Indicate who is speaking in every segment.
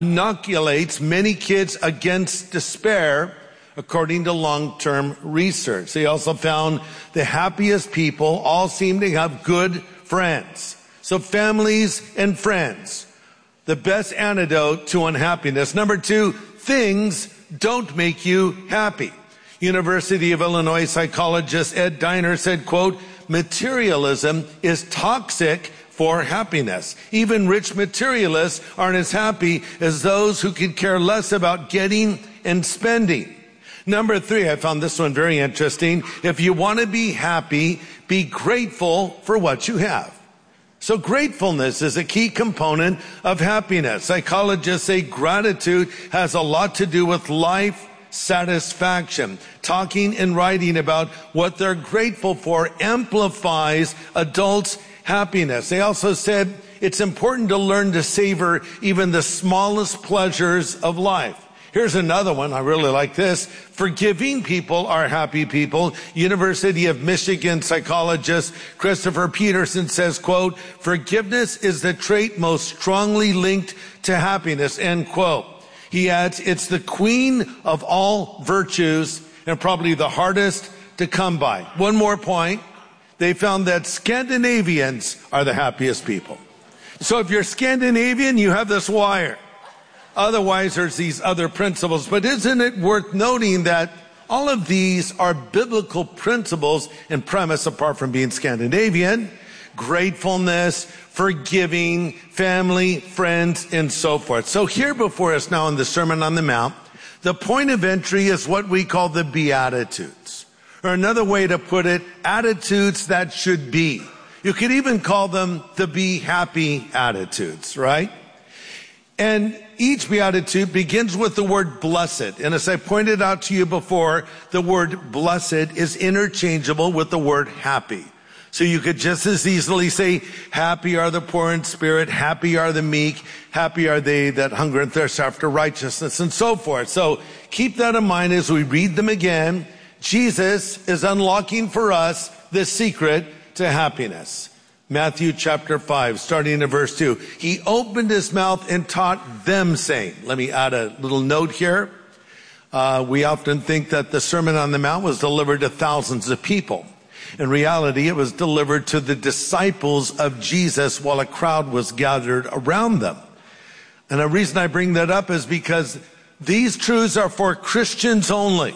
Speaker 1: inoculates many kids against despair, according to long-term research. They also found the happiest people all seem to have good friends. So families and friends, the best antidote to unhappiness. Number 2, things don't make you happy. University of Illinois psychologist Ed Diner said, quote, materialism is toxic for happiness. Even rich materialists aren't as happy as those who could care less about getting and spending. Number 3, I found this one very interesting. If you want to be happy, be grateful for what you have. So gratefulness is a key component of happiness. Psychologists say gratitude has a lot to do with life satisfaction. Talking and writing about what they're grateful for amplifies adults' happiness. They also said it's important to learn to savor even the smallest pleasures of life. Here's another one. I really like this. Forgiving people are happy people. University of Michigan psychologist Christopher Peterson says, quote, forgiveness is the trait most strongly linked to happiness, end quote. He adds, it's the queen of all virtues and probably the hardest to come by. One more point. They found that Scandinavians are the happiest people. So if you're Scandinavian, you have this wire. Otherwise, there's these other principles. But isn't it worth noting that all of these are biblical principles and premise apart from being Scandinavian? Gratefulness, forgiving, family, friends, and so forth. So here before us now in the Sermon on the Mount, the point of entry is what we call the Beatitudes. Or another way to put it, attitudes that should be. You could even call them the be happy attitudes, right? And each beatitude begins with the word blessed. And as I pointed out to you before, the word blessed is interchangeable with the word happy. So you could just as easily say, happy are the poor in spirit, happy are the meek, happy are they that hunger and thirst after righteousness, and so forth. So keep that in mind as we read them again. Jesus is unlocking for us the secret to happiness. Matthew chapter 5, starting in verse 2. He opened his mouth and taught them, saying, let me add a little note here. We often think that the Sermon on the Mount was delivered to thousands of people. In reality, it was delivered to the disciples of Jesus while a crowd was gathered around them. And the reason I bring that up is because these truths are for Christians only.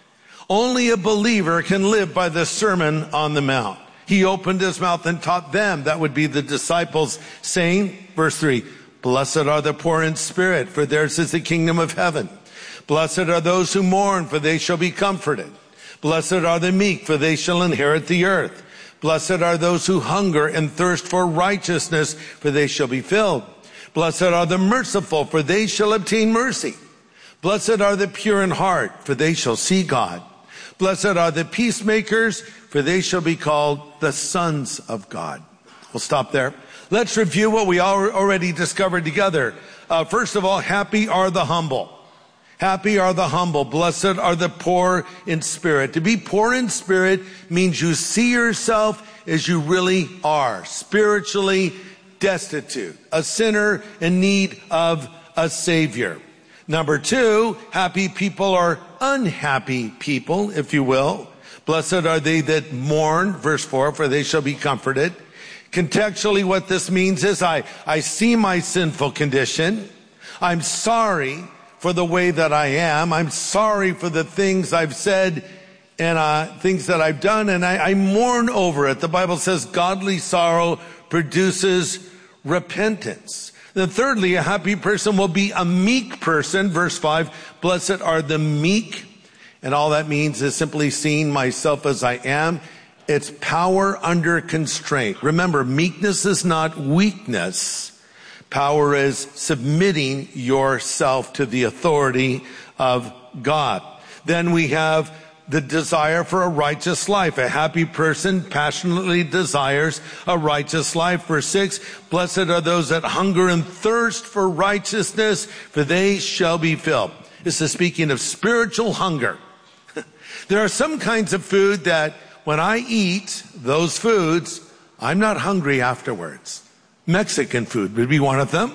Speaker 1: Only a believer can live by the Sermon on the Mount. He opened his mouth and taught them, that would be the disciples, saying, verse 3, blessed are the poor in spirit, for theirs is the kingdom of heaven. Blessed are those who mourn, for they shall be comforted. Blessed are the meek, for they shall inherit the earth. Blessed are those who hunger and thirst for righteousness, for they shall be filled. Blessed are the merciful, for they shall obtain mercy. Blessed are the pure in heart, for they shall see God. Blessed are the peacemakers, for they shall be called the sons of God. We'll stop there. Let's review what we already discovered together. First of all, happy are the humble. Happy are the humble. Blessed are the poor in spirit. To be poor in spirit means you see yourself as you really are, spiritually destitute, a sinner in need of a savior. Number 2, happy people are unhappy people, if you will. Blessed are they that mourn, verse 4, for they shall be comforted. Contextually, what this means is I see my sinful condition. I'm sorry for the way that I am. I'm sorry for the things I've said and things that I've done, and I mourn over it. The Bible says godly sorrow produces repentance. Then thirdly, a happy person will be a meek person. Verse 5, blessed are the meek. And all that means is simply seeing myself as I am. It's power under constraint. Remember, meekness is not weakness. Power is submitting yourself to the authority of God. Then we have the desire for a righteous life. A happy person passionately desires a righteous life. Verse 6, blessed are those that hunger and thirst for righteousness, for they shall be filled. This is speaking of spiritual hunger. There are some kinds of food that when I eat those foods, I'm not hungry afterwards. Mexican food would be one of them.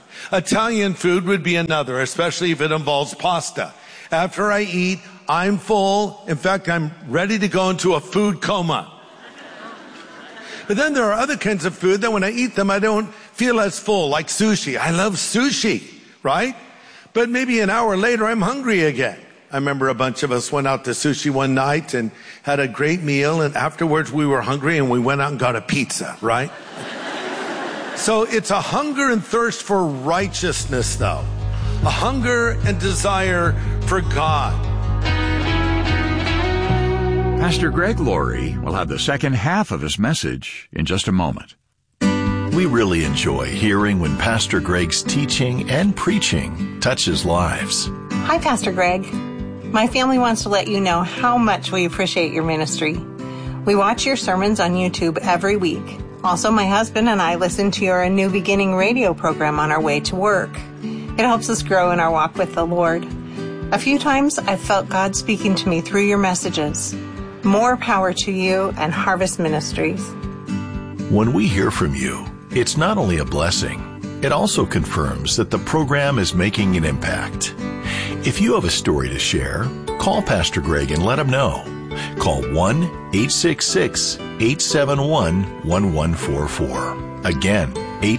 Speaker 1: Italian food would be another, especially if it involves pasta. After I eat, I'm full. In fact, I'm ready to go into a food coma. But then there are other kinds of food that when I eat them, I don't feel as full, like sushi. I love sushi, right? But maybe an hour later, I'm hungry again. I remember a bunch of us went out to sushi one night and had a great meal, and afterwards we were hungry and we went out and got a pizza, right? So it's a hunger and thirst for righteousness, though. A hunger and desire for God.
Speaker 2: Pastor Greg Laurie will have the second half of his message in just a moment.
Speaker 3: We really enjoy hearing when Pastor Greg's teaching and preaching touches lives.
Speaker 4: Hi, Pastor Greg. My family wants to let you know how much we appreciate your ministry. We watch your sermons on YouTube every week. Also, my husband and I listen to your A New Beginning radio program on our way to work. It helps us grow in our walk with the Lord. A few times I've felt God speaking to me through your messages. More power to you and Harvest Ministries.
Speaker 3: When we hear from you, it's not only a blessing, it also confirms that the program is making an impact. If you have a story to share, call Pastor Greg and let him know. Call 1-866-871-1144. Again,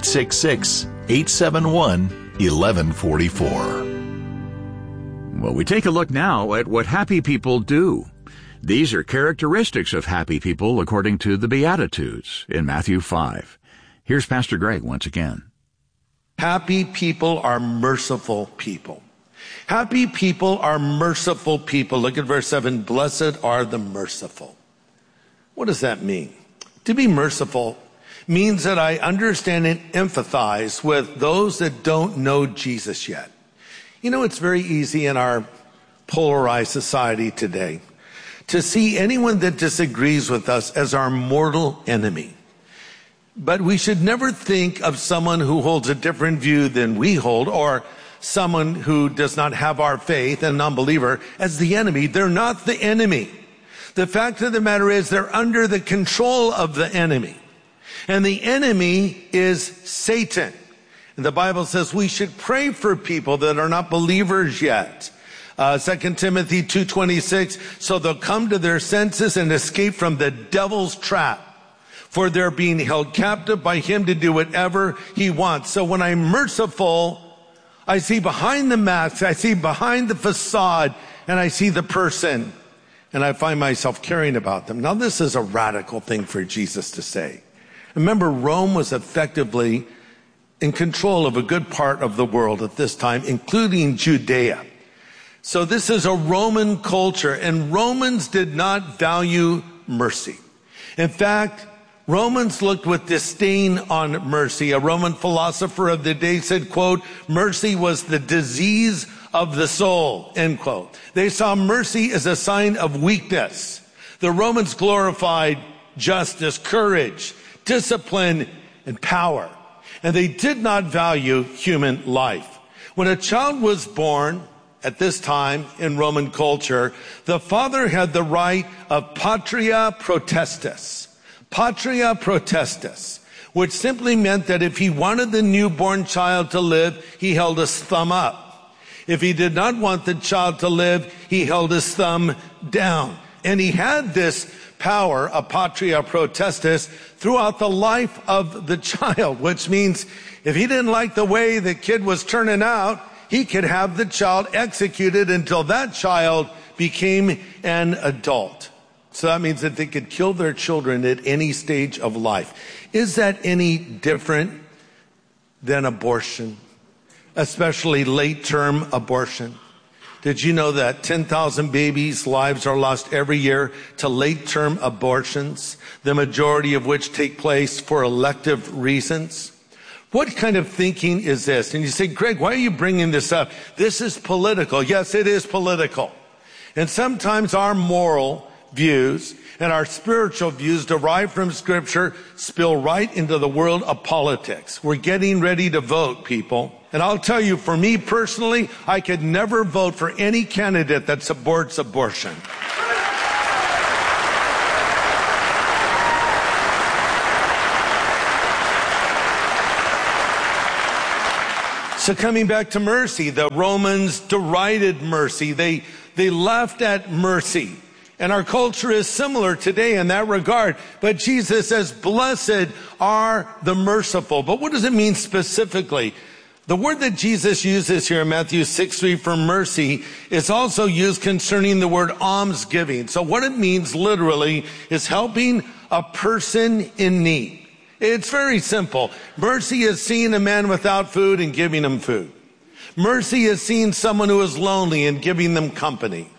Speaker 3: 866-871-1144.
Speaker 2: Well, we take a look now at what happy people do. These are characteristics of happy people according to the Beatitudes in Matthew 5. Here's Pastor Greg once again.
Speaker 1: Happy people are merciful people. Happy people are merciful people. Look at verse 7. Blessed are the merciful. What does that mean? To be merciful means that I understand and empathize with those that don't know Jesus yet. You know, it's very easy in our polarized society today to see anyone that disagrees with us as our mortal enemy. But we should never think of someone who holds a different view than we hold, or someone who does not have our faith, a non-believer, as the enemy. They're not the enemy. The fact of the matter is they're under the control of the enemy. And the enemy is Satan. And the Bible says we should pray for people that are not believers yet. 2 Timothy 2:26, so they'll come to their senses and escape from the devil's trap. For they're being held captive by him to do whatever he wants. So when I'm merciful, I see behind the mask, I see behind the facade, and I see the person, and I find myself caring about them. Now, this is a radical thing for Jesus to say. Remember, Rome was effectively in control of a good part of the world at this time, including Judea. So this is a Roman culture, and Romans did not value mercy. In fact, Romans looked with disdain on mercy. A Roman philosopher of the day said, quote, mercy was the disease of the soul, end quote. They saw mercy as a sign of weakness. The Romans glorified justice, courage, discipline, and power. And they did not value human life. When a child was born at this time in Roman culture, the father had the right of patria potestas. Patria potestas, which simply meant that if he wanted the newborn child to live, he held his thumb up. If he did not want the child to live, he held his thumb down. And he had this power, a patria potestas, throughout the life of the child, which means if he didn't like the way the kid was turning out, he could have the child executed until that child became an adult. So that means that they could kill their children at any stage of life. Is that any different than abortion, especially late-term abortion? Did you know that 10,000 babies' lives are lost every year to late-term abortions, the majority of which take place for elective reasons? What kind of thinking is this? And you say, Greg, why are you bringing this up? This is political. Yes, it is political. And sometimes our moral views and our spiritual views derived from Scripture spill right into the world of politics. We're getting ready to vote, people. And I'll tell you, for me personally, I could never vote for any candidate that supports abortion. So coming back to mercy, the Romans derided mercy. They laughed at mercy. And our culture is similar today in that regard. But Jesus says, blessed are the merciful. But what does it mean specifically? The word that Jesus uses here in Matthew 6:3 for mercy is also used concerning the word almsgiving. So what it means literally is helping a person in need. It's very simple. Mercy is seeing a man without food and giving him food. Mercy is seeing someone who is lonely and giving them company.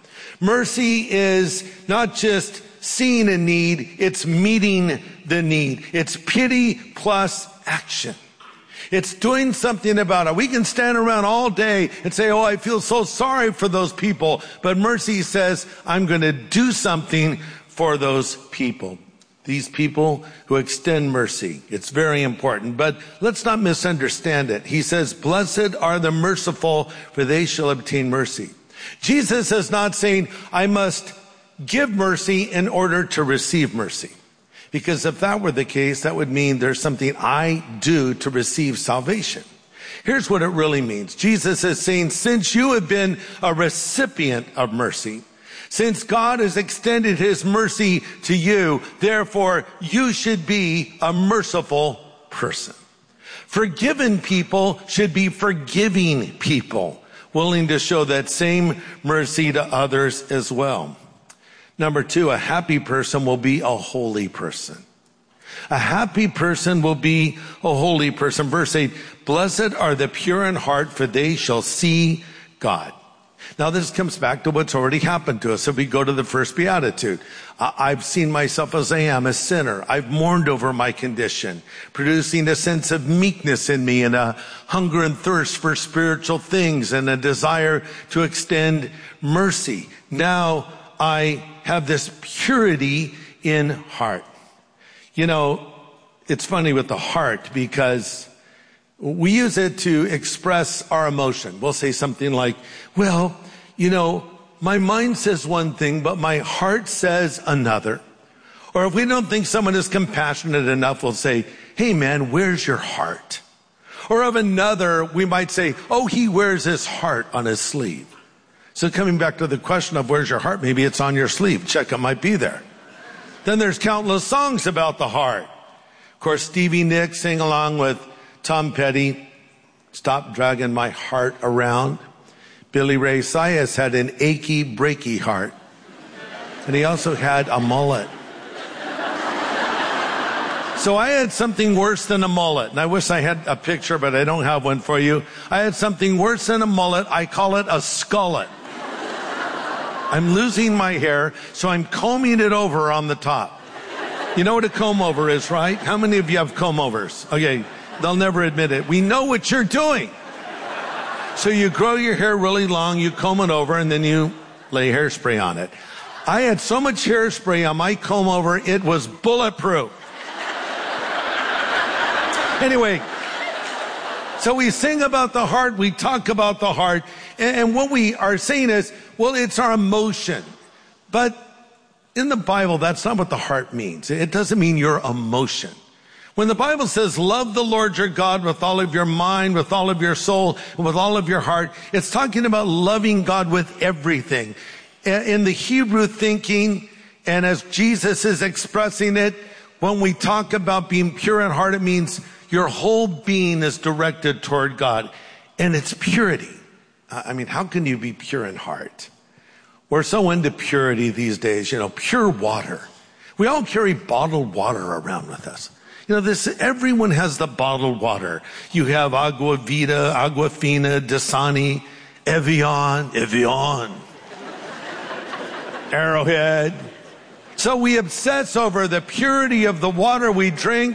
Speaker 1: Mercy is not just seeing a need, it's meeting the need. It's pity plus action. It's doing something about it. We can stand around all day and say, oh, I feel so sorry for those people. But mercy says, I'm going to do something for those people. These people who extend mercy. It's very important. But let's not misunderstand it. He says, blessed are the merciful, for they shall obtain mercy. Jesus is not saying, I must give mercy in order to receive mercy. Because if that were the case, that would mean there's something I do to receive salvation. Here's what it really means. Jesus is saying, since you have been a recipient of mercy, since God has extended his mercy to you, therefore you should be a merciful person. Forgiven people should be forgiving people, willing to show that same mercy to others as well. Number 2, a happy person will be a holy person. A happy person will be a holy person. Verse 8, blessed are the pure in heart, for they shall see God. Now this comes back to what's already happened to us. If we go to the first beatitude, I've seen myself as I am, a sinner. I've mourned over my condition, producing a sense of meekness in me and a hunger and thirst for spiritual things and a desire to extend mercy. Now I have this purity in heart. You know, it's funny with the heart because we use it to express our emotion. We'll say something like, well, you know, my mind says one thing, but my heart says another. Or if we don't think someone is compassionate enough, we'll say, hey man, where's your heart? Or of another, we might say, oh, he wears his heart on his sleeve. So coming back to the question of where's your heart, maybe it's on your sleeve. Check, it might be there. Then there's countless songs about the heart. Of course, Stevie Nicks sang along with Tom Petty, Stop Dragging My Heart Around. Billy Ray Cyrus had an achy, breaky heart. And he also had a mullet. So I had something worse than a mullet. And I wish I had a picture, but I don't have one for you. I had something worse than a mullet. I call it a skullet. I'm losing my hair, so I'm combing it over on the top. You know what a comb over is, right? How many of you have comb overs? Okay, they'll never admit it. We know what you're doing. So you grow your hair really long, you comb it over, and then you lay hairspray on it. I had so much hairspray on my comb over, it was bulletproof. Anyway, so we sing about the heart, we talk about the heart, and what we are saying is, well, it's our emotion. But in the Bible, that's not what the heart means. It doesn't mean your emotion. When the Bible says, love the Lord your God with all of your mind, with all of your soul, and with all of your heart, it's talking about loving God with everything. In the Hebrew thinking, and as Jesus is expressing it, when we talk about being pure in heart, it means your whole being is directed toward God. And it's purity. I mean, how can you be pure in heart? We're so into purity these days, pure water. We all carry bottled water around with us. Everyone has the bottled water. You have Agua Vida, Aquafina, Dasani, Evian, Arrowhead. So we obsess over the purity of the water we drink,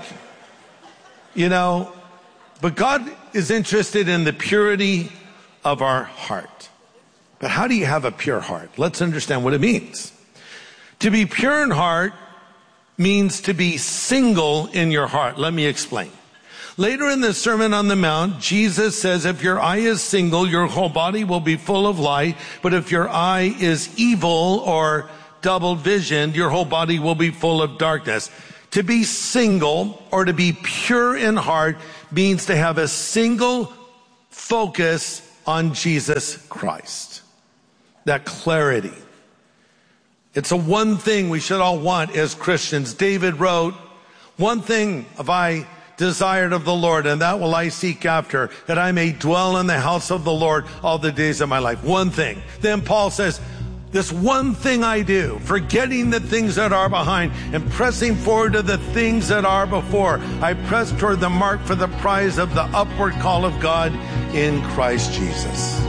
Speaker 1: but God is interested in the purity of our heart. But how do you have a pure heart? Let's understand what it means. To be pure in heart means to be single in your heart. Let me explain. Later in the Sermon on the Mount, Jesus says, if your eye is single, your whole body will be full of light. But if your eye is evil or double visioned, your whole body will be full of darkness. To be single or to be pure in heart means to have a single focus on Jesus Christ. That clarity. It's a one thing we should all want as Christians. David wrote, "One thing have I desired of the Lord, and that will I seek after, that I may dwell in the house of the Lord all the days of my life." One thing. Then Paul says, "This one thing I do, forgetting the things that are behind and pressing forward to the things that are before, I press toward the mark for the prize of the upward call of God in Christ Jesus."